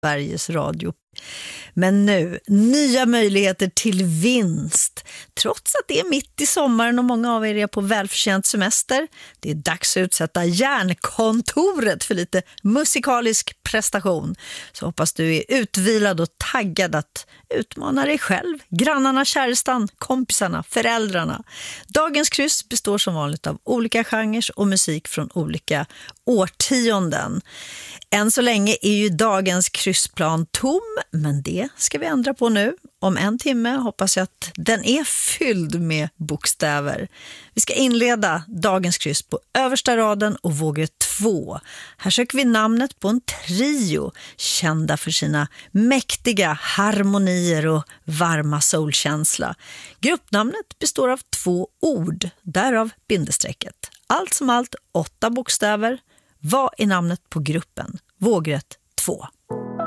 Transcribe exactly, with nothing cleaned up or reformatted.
Sveriges Radio. Men nu, nya möjligheter till vinst. Trots att det är mitt i sommaren och många av er är på välförtjänt semester. Det är dags att utsätta järnkontoret för lite musikalisk prestation. Så hoppas du är utvilad och taggad att utmana dig själv, grannarna, kärestan, kompisarna, föräldrarna. Dagens kryss består som vanligt av olika genrer och musik från olika årtionden. Än så länge är ju dagens kryssplan tom, men det ska vi ändra på nu. Om en timme hoppas jag att den är fylld med bokstäver. Vi ska inleda dagens kryss på översta raden och vågor två. Här söker vi namnet på en trio kända för sina mäktiga harmonier och varma soulkänsla. Gruppnamnet består av två ord, därav bindestrecket. Allt som allt åtta bokstäver. Vad är namnet på gruppen? Vågrätt två.